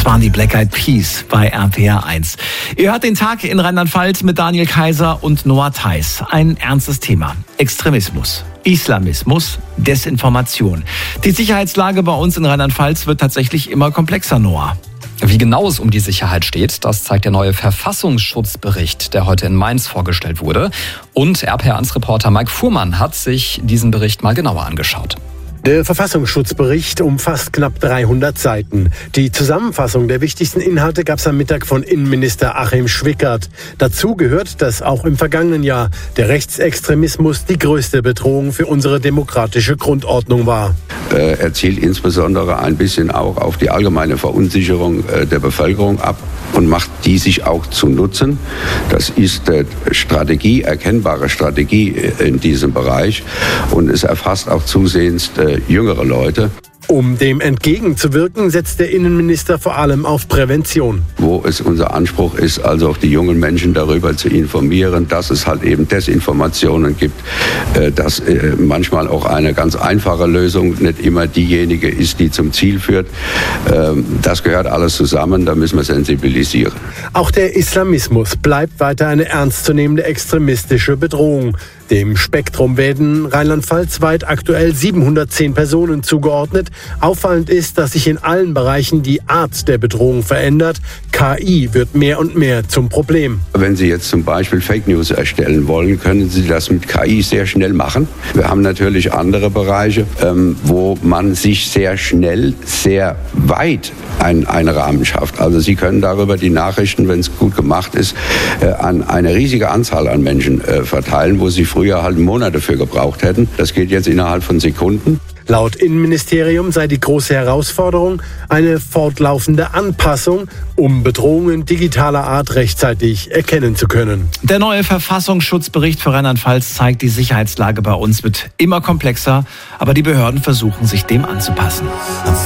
Das waren die Black Eyed Peas bei RPR 1. Ihr hört den Tag in Rheinland-Pfalz mit Daniel Kaiser und Noah Theis. Ein ernstes Thema. Extremismus, Islamismus, Desinformation. Die Sicherheitslage bei uns in Rheinland-Pfalz wird tatsächlich immer komplexer, Noah. Wie genau es um die Sicherheit steht, das zeigt der neue Verfassungsschutzbericht, der heute in Mainz vorgestellt wurde. Und RPR1-Reporter Mike Fuhrmann hat sich diesen Bericht mal genauer angeschaut. Der Verfassungsschutzbericht umfasst knapp 300 Seiten. Die Zusammenfassung der wichtigsten Inhalte gab es am Mittag von Innenminister Achim Schwickert. Dazu gehört, dass auch im vergangenen Jahr der Rechtsextremismus die größte Bedrohung für unsere demokratische Grundordnung war. Er zielt insbesondere ein bisschen auch auf die allgemeine Verunsicherung der Bevölkerung ab und macht die sich auch zu nutzen. Das ist erkennbare Strategie in diesem Bereich, und es erfasst auch zusehends jüngere Leute. Um dem entgegenzuwirken, setzt der Innenminister vor allem auf Prävention. Wo es unser Anspruch ist, also auch die jungen Menschen darüber zu informieren, dass es halt eben Desinformationen gibt, dass manchmal auch eine ganz einfache Lösung nicht immer diejenige ist, die zum Ziel führt. Das gehört alles zusammen, da müssen wir sensibilisieren. Auch der Islamismus bleibt weiter eine ernstzunehmende extremistische Bedrohung. Dem Spektrum werden rheinland-pfalzweit aktuell 710 Personen zugeordnet. Auffallend ist, dass sich in allen Bereichen die Art der Bedrohung verändert. KI wird mehr und mehr zum Problem. Wenn Sie jetzt zum Beispiel Fake News erstellen wollen, können Sie das mit KI sehr schnell machen. Wir haben natürlich andere Bereiche, wo man sich sehr schnell, sehr weit einen Rahmen schafft. Also Sie können darüber die Nachrichten, wenn es gut gemacht ist, an eine riesige Anzahl an Menschen verteilen, wo Sie früher halt Monate für gebraucht hätten. Das geht jetzt innerhalb von Sekunden. Laut Innenministerium sei die große Herausforderung eine fortlaufende Anpassung, um Bedrohungen digitaler Art rechtzeitig erkennen zu können. Der neue Verfassungsschutzbericht für Rheinland-Pfalz zeigt, die Sicherheitslage bei uns wird immer komplexer, aber die Behörden versuchen, sich dem anzupassen.